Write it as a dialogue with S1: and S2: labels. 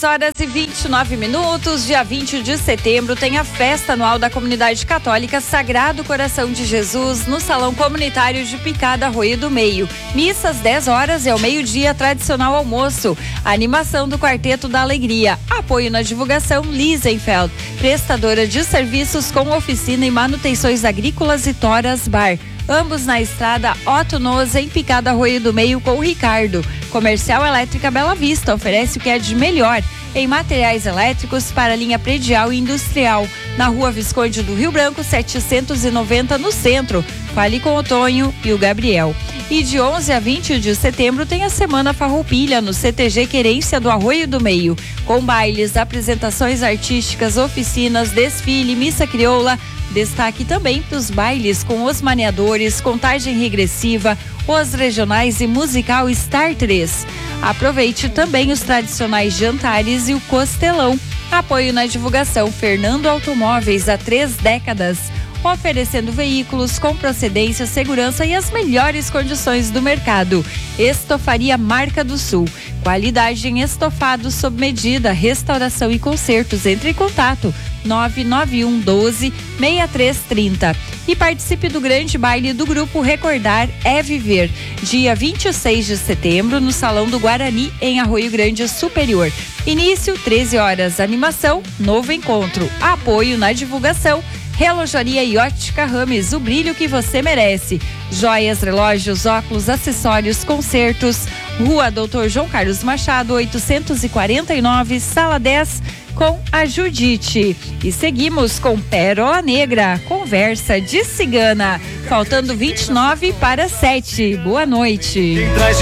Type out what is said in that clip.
S1: 6h29, dia 20 de setembro, tem a festa anual da Comunidade Católica Sagrado Coração de Jesus no Salão Comunitário de Picada, Arroio do Meio. Missa às 10 horas e ao meio-dia, tradicional almoço. A animação do Quarteto da Alegria. Apoio na divulgação, Lisenfeld, prestadora de serviços com oficina e manutenções agrícolas e Toras Bar. Ambos na estrada Otto Noz, em Picada, Arroio do Meio, com o Ricardo. Comercial Elétrica Bela Vista oferece o que é de melhor em materiais elétricos para a linha predial e industrial. Na Rua Visconde do Rio Branco, 790, no centro. Fale com o Tonho e o Gabriel. E de 11 a 20 de setembro tem a Semana Farroupilha no CTG Querência do Arroio do Meio, com bailes, apresentações artísticas, oficinas, desfile, missa crioula. Destaque também para os bailes com os Maneadores, Contagem Regressiva, os Regionais e Musical Star 3. Aproveite também os tradicionais jantares e o costelão. Apoio na divulgação, Fernando Automóveis, há 3 décadas. Oferecendo veículos com procedência, segurança e as melhores condições do mercado. Estofaria Marca do Sul. Qualidade em estofados sob medida, restauração e consertos. Entre em contato 991 12 6330. E participe do grande baile do grupo Recordar é Viver, dia 26 de setembro, no Salão do Guarani, em Arroio Grande Superior. Início 13 horas. Animação, novo encontro. Apoio na divulgação, Relojaria e Ótica Rames, o brilho que você merece. Joias, relógios, óculos, acessórios, concertos. Rua Doutor João Carlos Machado, 849, Sala 10, com a Judite. E seguimos com Pérola Negra, Conversa de Cigana. Faltando 29 para 7. Boa noite.